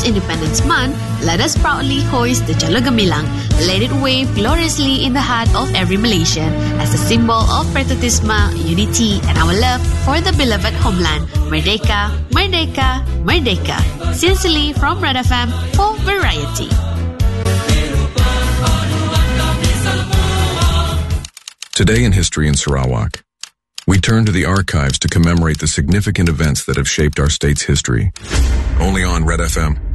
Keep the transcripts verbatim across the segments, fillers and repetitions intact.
this Independence Month, let us proudly hoist the Jalur Gemilang, let it wave gloriously in the heart of every Malaysian as a symbol of patriotism, unity, and our love for the beloved homeland. Merdeka, Merdeka, Merdeka. Sincerely from Red F M for Variety. Today in History in Sarawak, we turn to the archives to commemorate the significant events that have shaped our state's history. Only on Red F M.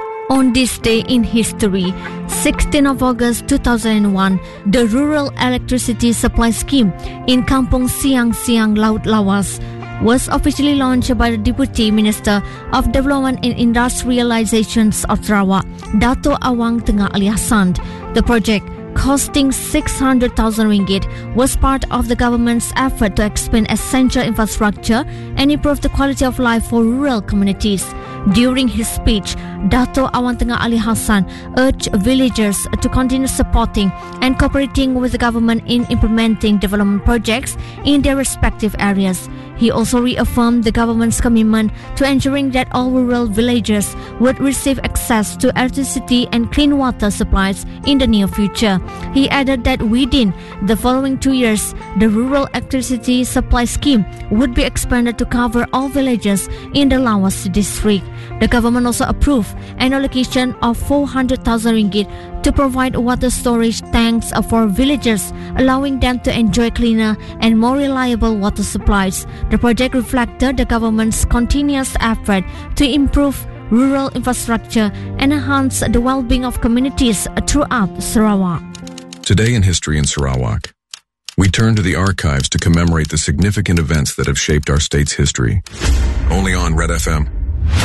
On this day in history, sixteenth of August two thousand one, the Rural Electricity Supply Scheme in Kampung Siang Siang Laut Lawas was officially launched by the Deputy Minister of Development and Industrializations of Sarawak, Dato' Awang Tengah Ali Hassan. The project, costing six hundred thousand ringgit, was part of the government's effort to expand essential infrastructure and improve the quality of life for rural communities. During his speech, Dato' Awang Tengah Ali Hassan urged villagers to continue supporting and cooperating with the government in implementing development projects in their respective areas. He also reaffirmed the government's commitment to ensuring that all rural villagers would receive access to electricity and clean water supplies in the near future. He added that within the following two years, the Rural Electricity Supply Scheme would be expanded to cover all villages in the Lawas district. The government also approved an allocation of four hundred thousand ringgit to provide water storage tanks for villagers, allowing them to enjoy cleaner and more reliable water supplies. The project reflected the government's continuous effort to improve rural infrastructure and enhance the well-being of communities throughout Sarawak. Today in History in Sarawak, we turn to the archives to commemorate the significant events that have shaped our state's history. Only on Red F M.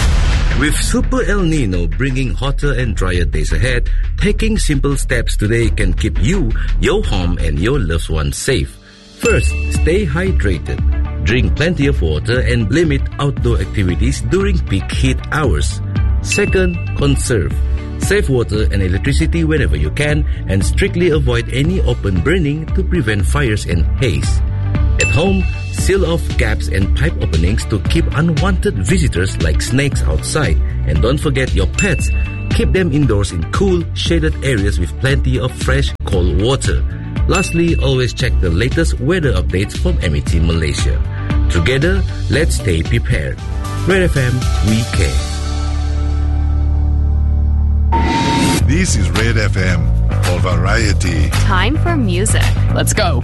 With Super El Nino bringing hotter and drier days ahead, taking simple steps today can keep you, your home, and your loved ones safe. First, stay hydrated. Drink plenty of water and limit outdoor activities during peak heat hours. Second, conserve. Save water and electricity whenever you can and strictly avoid any open burning to prevent fires and haze. At home, seal off gaps and pipe openings to keep unwanted visitors like snakes outside. And don't forget your pets. Keep them indoors in cool, shaded areas with plenty of fresh, cold water. Lastly, always check the latest weather updates from M E T Malaysia. Together, let's stay prepared. Red F M, we care. This is Red F M for Variety. Time for music. Let's go.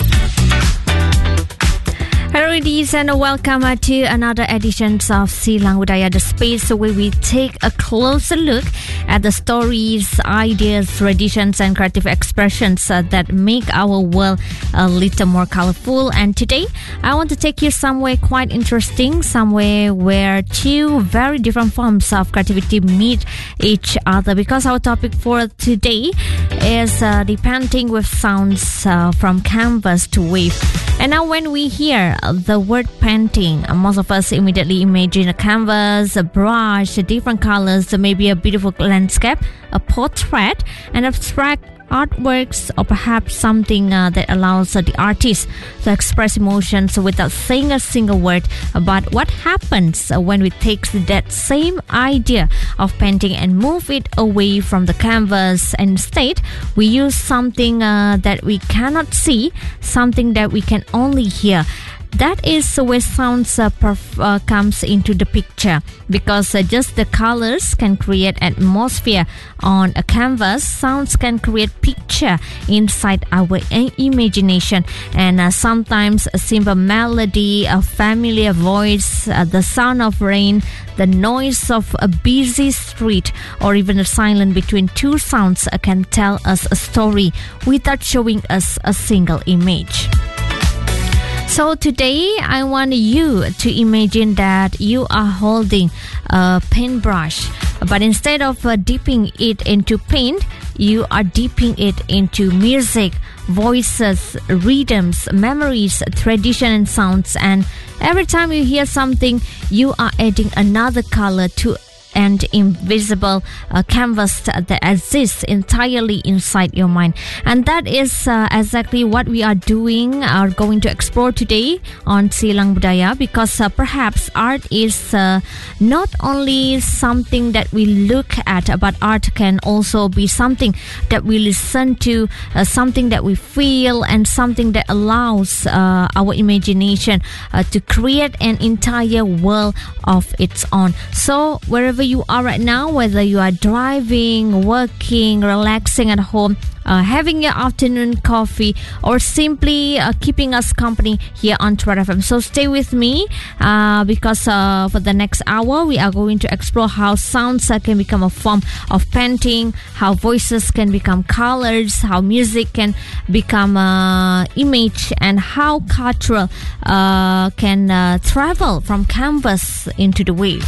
Hello ladies and welcome to another edition of Silang Budaya, the space where we take a closer look at the stories, ideas, traditions and creative expressions uh, that make our world a little more colorful. And today I want to take you somewhere quite interesting, somewhere where two very different forms of creativity meet each other, because our topic for today is uh, the painting with sounds uh, from canvas to wave. And now when we hear the word painting, most of us immediately imagine a canvas, a brush, different colors, maybe a beautiful landscape, a portrait, an abstract artworks, or perhaps something uh, that allows uh, the artist to express emotions without saying a single word. But what happens uh, when we take that same idea of painting and move it away from the canvas, and instead we use something uh, that we cannot see, something that we can only hear? That is where sounds uh, perf- uh, comes into the picture, because uh, just the colors can create atmosphere on a canvas. Sounds can create picture inside our uh, imagination, and uh, sometimes a simple melody, a familiar voice, uh, the sound of rain, the noise of a busy street, or even the silence between two sounds uh, can tell us a story without showing us a single image. So today I want you to imagine that you are holding a paintbrush, but instead of uh, dipping it into paint, you are dipping it into music, voices, rhythms, memories, tradition and sounds. And every time you hear something, you are adding another color to and invisible uh, canvas that exists entirely inside your mind. And that is uh, exactly what we are doing, are going to explore today on Silang Budaya, because uh, perhaps art is uh, not only something that we look at, but art can also be something that we listen to, uh, something that we feel, and something that allows uh, our imagination uh, to create an entire world of its own. So wherever you are right now, whether you are driving, working, relaxing at home, Uh, having your afternoon coffee, or simply uh, keeping us company here on Trad F M. So stay with me uh, because uh, for the next hour we are going to explore how sounds uh, can become a form of painting, how voices can become colors, how music can become uh, image, and how cultural uh, can uh, travel from canvas into the wave.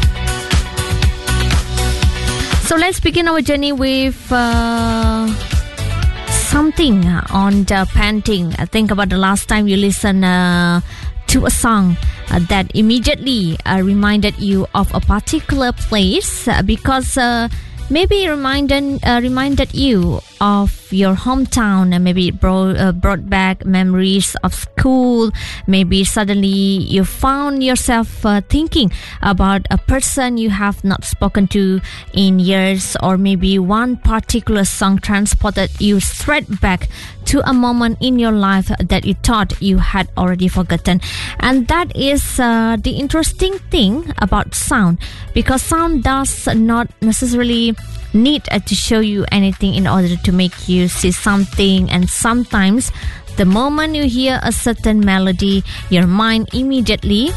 So let's begin our journey with uh, something on the painting. Think about the last time you listened uh, to a song uh, that immediately uh, reminded you of a particular place uh, because uh, maybe it reminded, uh, reminded you of your hometown, and maybe it brought, uh, brought back memories of school. Maybe suddenly you found yourself uh, thinking about a person you have not spoken to in years, or maybe one particular song transported you straight back to a moment in your life that you thought you had already forgotten. And that is uh, the interesting thing about sound, because sound does not necessarily need uh, to show you anything in order to make you see something. And sometimes the moment you hear a certain melody, your mind immediately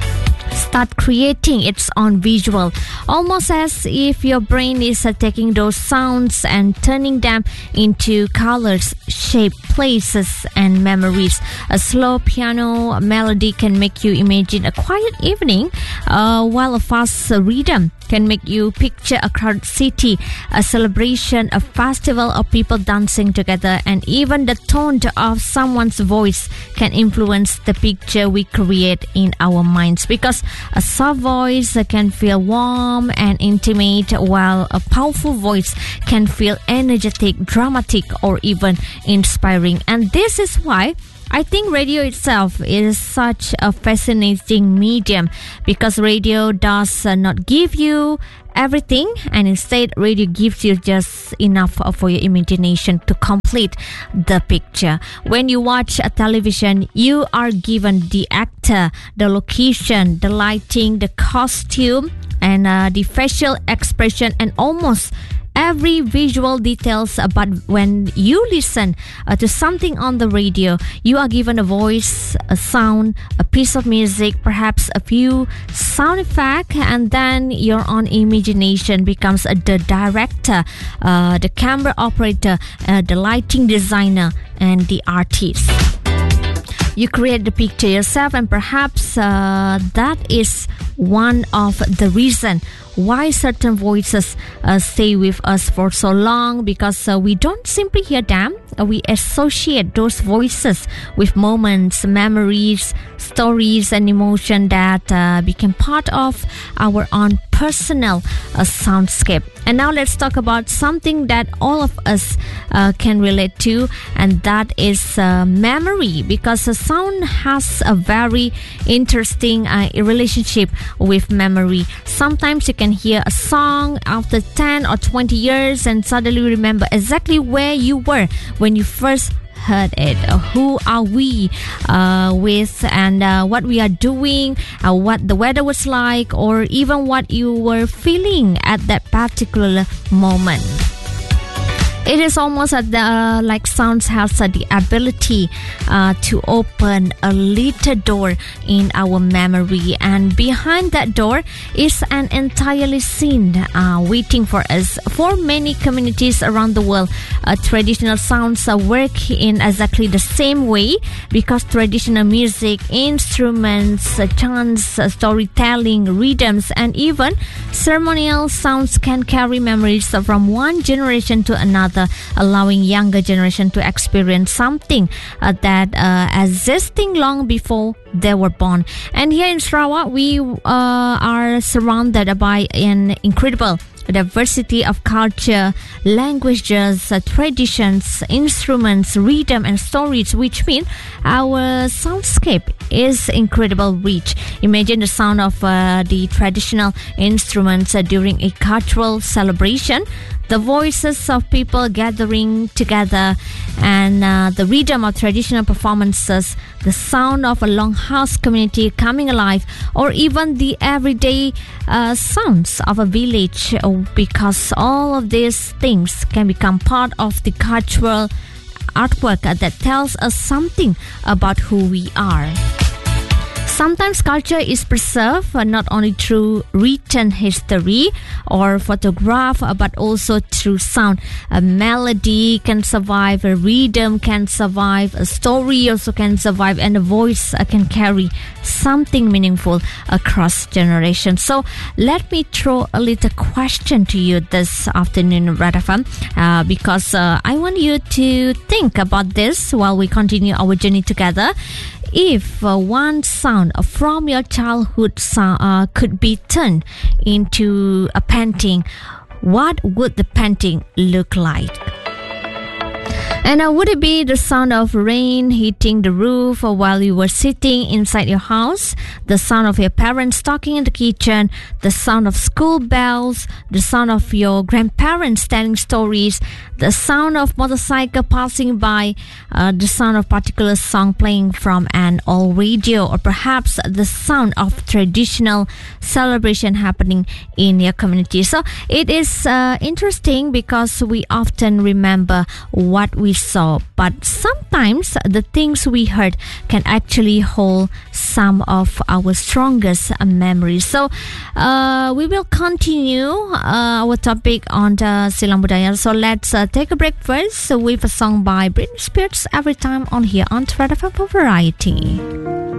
start creating its own visual, almost as if your brain is uh, taking those sounds and turning them into colors, shape, places, and memories. A slow piano melody can make you imagine a quiet evening, uh, while a fast uh, rhythm can make you picture a crowded city, a celebration, a festival of people dancing together, and even the tone of someone's voice can influence the picture we create in our minds, because a soft voice can feel warm and intimate, while a powerful voice can feel energetic, dramatic, or even inspiring. And this is why I think radio itself is such a fascinating medium, because radio does uh, not give you everything, and instead radio gives you just enough for your imagination to complete the picture. When you watch a television, you are given the actor, the location, the lighting, the costume, and uh, the facial expression, and almost every visual details. But when you listen uh, to something on the radio, you are given a voice, a sound, a piece of music, perhaps a few sound effects, and then your own imagination becomes uh, the director, uh, the camera operator, uh, the lighting designer, and the artist. You create the picture yourself, and perhaps uh, that is one of the reasons why certain voices uh, stay with us for so long, because uh, we don't simply hear them, uh, we associate those voices with moments, memories, stories, and emotion that uh, became part of our own personal uh, soundscape. And now let's talk about something that all of us uh, can relate to, and that is uh, memory, because the sound has a very interesting uh, relationship with memory. Sometimes you can hear a song after ten or twenty years and suddenly remember exactly where you were when you first heard it, who are we uh, with, and uh, what we are doing, uh, what the weather was like, or even what you were feeling at that particular moment. It is almost uh, the, uh, like sounds has uh, the ability uh, to open a little door in our memory, and behind that door is an entirely scene uh, waiting for us. For many communities around the world, uh, traditional sounds uh, work in exactly the same way, because traditional music, instruments, uh, chants, uh, storytelling, rhythms, and even ceremonial sounds can carry memories from one generation to another. together, allowing younger generation to experience something uh, that uh, existing long before they were born. And here in Sarawak, we uh, are surrounded by an incredible diversity of culture, languages, uh, traditions, instruments, rhythm and stories, which mean our soundscape is incredible rich. Imagine the sound of uh, the traditional instruments uh, during a cultural celebration, the voices of people gathering together, and uh, the rhythm of traditional performances, the sound of a longhouse community coming alive, or even the everyday uh, sounds of a village, because all of these things can become part of the cultural artwork that tells us something about who we are. Sometimes culture is preserved uh, not only through written history or photograph, uh, but also through sound. A melody can survive, a rhythm can survive, a story also can survive, and a voice uh, can carry something meaningful across generations. So let me throw a little question to you this afternoon, Red F M, uh, because uh, I want you to think about this while we continue our journey together. If uh, one sound from your childhood sound, uh, could be turned into a painting, what would the painting look like? And uh, would it be the sound of rain hitting the roof or while you were sitting inside your house, the sound of your parents talking in the kitchen, the sound of school bells, the sound of your grandparents telling stories, the sound of motorcycle passing by, uh, the sound of particular song playing from an old radio, or perhaps the sound of traditional celebration happening in your community. So it is uh, interesting because we often remember what we saw, but sometimes the things we heard can actually hold some of our strongest memories. So uh, we will continue uh, our topic on the Silang Budaya. So let's uh, take a break first with a song by Britney Spears, Every Time, on here on Red F M for Variety.